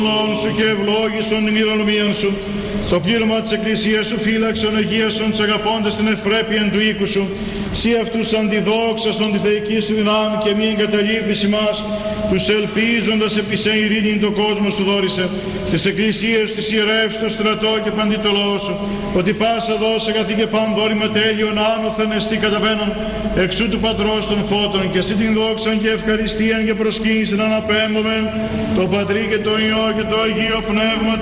σου και ευλόγησον η μυρολομίαν σου. Το πλήρωμα της Εκκλησίας σου φύλαξον, αγίασον τους αγαπώντες την ευπρέπειαν του οίκου σου. Σύ αυτούς αντιδόξαστον τη θεϊκή σου δυνάμει και μη εγκαταλείπεις ημάς, τους ελπίζοντας επί σε ειρήνην το κόσμο σου δόρισε. Τις εκκλησίες, τις ιερεύσεις, το στρατό και παντί το λόγο σου, ότι πάσα δώσε αγαθή και παν δόρημα τέλειον άνωθεν εστί καταβαίνον, εξού του Πατρός των φώτων, και εσύ την δόξαν και ευχαριστίαν και προσκύνησιν αναπέμπομεν, το Πατρί και το Υιό και το Αγίο Πνεύμα.